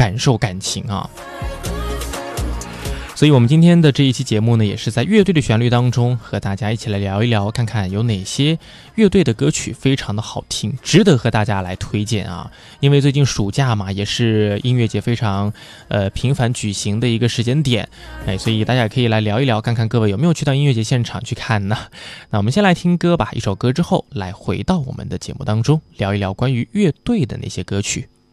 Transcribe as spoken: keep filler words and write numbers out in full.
感受感情啊。所以我们今天的这一期节目呢，也是在乐队的旋律当中和大家一起来聊一聊，看看有哪些乐队的歌曲非常的好听，值得和大家来推荐啊。因为最近暑假嘛，也是音乐节非常呃频繁举行的一个时间点，哎，所以大家可以来聊一聊，看看各位有没有去到音乐节现场去看呢？那我们先来听歌吧，一首歌之后来回到我们的节目当中，聊一聊关于乐队的那些歌曲。